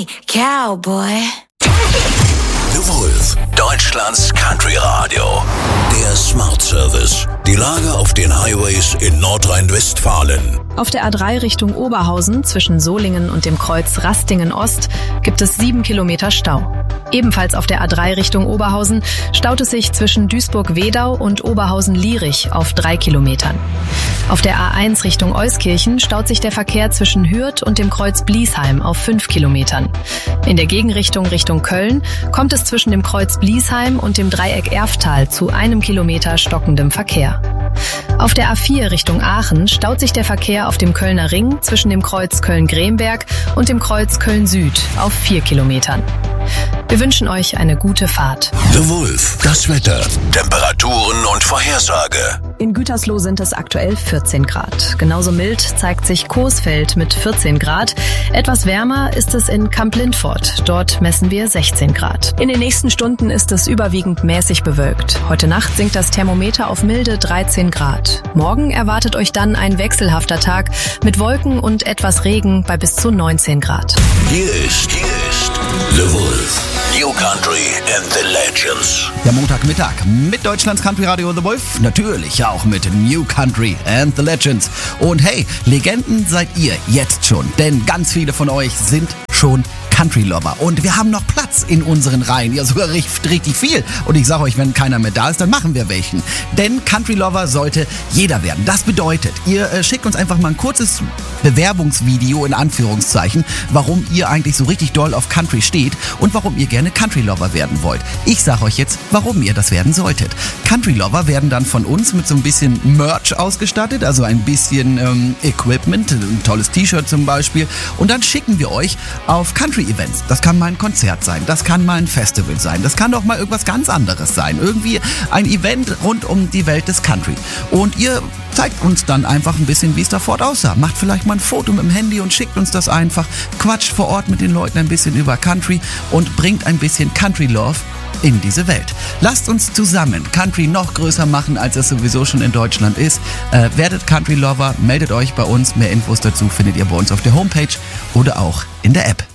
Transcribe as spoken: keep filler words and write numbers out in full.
me, cowboy. The Wolf, Deutschlands Country Radio. Der Smart Service. Die Lage auf den Highways in Nordrhein-Westfalen. Auf der A drei Richtung Oberhausen zwischen Solingen und dem Kreuz Rastingen-Ost gibt es sieben Kilometer Stau. Ebenfalls auf der A drei Richtung Oberhausen staut es sich zwischen Duisburg-Wedau und Oberhausen-Lierich auf drei Kilometern. Auf der A eins Richtung Euskirchen staut sich der Verkehr zwischen Hürth und dem Kreuz Bliesheim auf fünf Kilometern. In der Gegenrichtung Richtung Köln kommt es zwischen dem Kreuz Bliesheim und dem Dreieck Erftal zu einem Kilometer stockendem Verkehr. Auf der A vier Richtung Aachen staut sich der Verkehr auf dem Kölner Ring zwischen dem Kreuz Köln-Gremberg und dem Kreuz Köln-Süd auf vier Kilometern. Wir wünschen euch eine gute Fahrt. The Wolf, das Wetter, Temperaturen und Vorhersage. In Gütersloh sind es aktuell vierzehn Grad. Genauso mild zeigt sich Coesfeld mit vierzehn Grad. Etwas wärmer ist es in Kamp-Lintfort. Dort messen wir sechzehn Grad. In den nächsten Stunden ist es überwiegend mäßig bewölkt. Heute Nacht sinkt das Thermometer auf milde dreizehn Grad. Morgen erwartet euch dann ein wechselhafter Tag mit Wolken und etwas Regen bei bis zu neunzehn Grad. Hier ist, hier ist The Wolf. New Country and the Legends. Der Montagmittag mit Deutschlands Country Radio The Wolf. Natürlich auch mit New Country and the Legends. Und hey, Legenden seid ihr jetzt schon. Denn ganz viele von euch sind schon Country-Lover. Und wir haben noch Platz in unseren Reihen. Ja, sogar richtig, richtig viel. Und ich sage euch, wenn keiner mehr da ist, dann machen wir welchen. Denn Country-Lover sollte jeder werden. Das bedeutet, ihr äh, schickt uns einfach mal ein kurzes Bewerbungsvideo in Anführungszeichen, warum ihr eigentlich so richtig doll auf Country steht und warum ihr gerne Country-Lover werden wollt. Ich sage euch jetzt, warum ihr das werden solltet. Country-Lover werden dann von uns mit so ein bisschen Merch ausgestattet, also ein bisschen ähm, Equipment, ein tolles T-Shirt zum Beispiel. Und dann schicken wir euch auf Country-Events. Das kann mal ein Konzert sein, das kann mal ein Festival sein, das kann auch mal irgendwas ganz anderes sein. Irgendwie ein Event rund um die Welt des Country. Und ihr zeigt uns dann einfach ein bisschen, wie es da fort aussah. Macht vielleicht mal ein Foto mit dem Handy und schickt uns das einfach. Quatscht vor Ort mit den Leuten ein bisschen über Country und bringt ein bisschen Country Love in diese Welt. Lasst uns zusammen Country noch größer machen, als es sowieso schon in Deutschland ist. Äh, werdet Country Lover, meldet euch bei uns. Mehr Infos dazu findet ihr bei uns auf der Homepage oder auch in der App.